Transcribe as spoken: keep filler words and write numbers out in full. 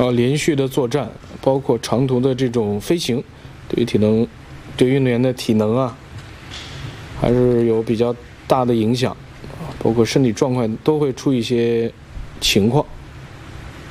然后连续的作战，包括长途的这种飞行，对于体能，对运动员的体能啊，还是有比较大的影响，包括身体状况都会出一些情况。